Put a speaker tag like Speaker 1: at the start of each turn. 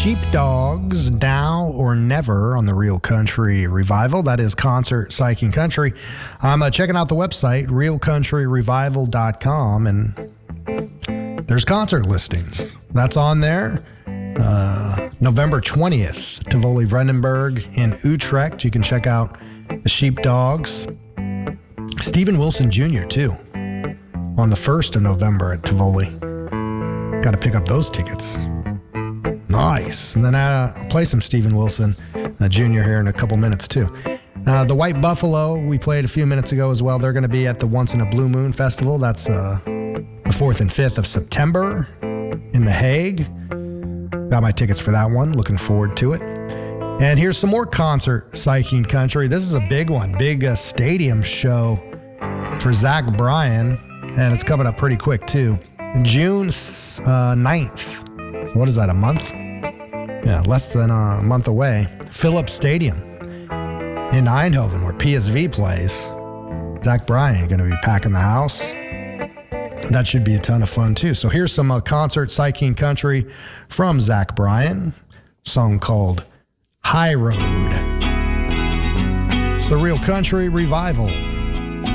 Speaker 1: Sheepdogs, Now or Never on the Real Country Revival. That is Concert Psyching Country. I'm checking out the website, realcountryrevival.com, and there's concert listings. That's on there. November 20th, Tivoli Vredenburg in Utrecht. You can check out the Sheepdogs. Stephen Wilson Jr., too, on the 1st of November at Tivoli. Got to pick up those tickets. Nice. And then I'll play some Stephen Wilson Jr. here in a couple minutes, too. The White Buffalo, we played a few minutes ago as well. They're going to be at the Once in a Blue Moon Festival. That's the 4th and 5th of September in The Hague. Got my tickets for that one. Looking forward to it. And here's some more concert psyching country. This is a big one. Big stadium show for Zach Bryan. And it's coming up pretty quick, too. June 9th. What is that, a month? Yeah, less than a month away. Philips Stadium in Eindhoven, where PSV plays. Zach Bryan going to be packing the house. That should be a ton of fun, too. So here's some concert psyching country from Zach Bryan. A song called High Road. It's the Real Country Revival.